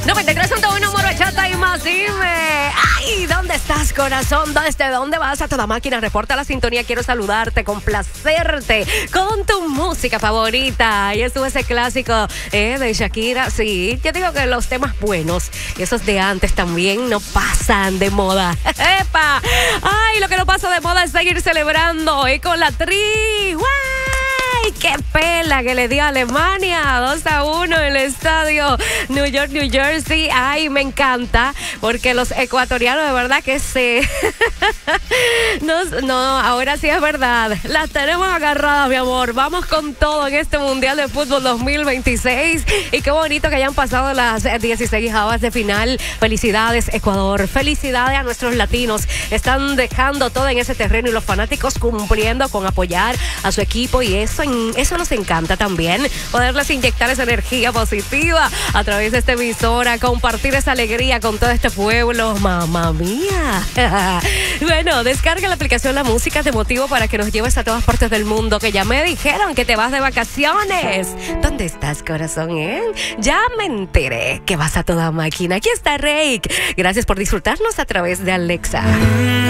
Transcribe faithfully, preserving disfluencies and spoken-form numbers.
noventa y tres punto uno Moro Chata y más, dime. Ay, ¿dónde estás, corazón? ¿Desde dónde vas? A toda máquina, reporta la sintonía. Quiero saludarte, complacerte con tu música favorita. Y estuvo ese clásico eh, de Shakira. Sí, yo digo que los temas buenos y esos de antes también no pasan de moda. ¡Epa! Ay, lo que no pasa de moda es seguir celebrando y con la tri. ¡Guau! ¡Ay, qué pela que le dio a Alemania! dos a uno en el estadio New York, New Jersey. Ay, me encanta, porque los ecuatorianos de verdad que sí. no, no, ahora sí es verdad. Las tenemos agarradas, mi amor. Vamos con todo en este Mundial de Fútbol dos mil veintiséis. Y qué bonito que hayan pasado las dieciséis avas de final. Felicidades, Ecuador. Felicidades a nuestros latinos. Están dejando todo en ese terreno y los fanáticos cumpliendo con apoyar a su equipo, y eso Eso nos encanta también, poderles inyectar esa energía positiva a través de esta emisora, compartir esa alegría con todo este pueblo. ¡Mamma mía! Bueno, descarga la aplicación La Música de Motivo para que nos lleves a todas partes del mundo, que ya me dijeron que te vas de vacaciones. ¿Dónde estás, corazón, eh? Ya me enteré que vas a toda máquina. Aquí está Rake. Gracias por disfrutarnos a través de Alexa.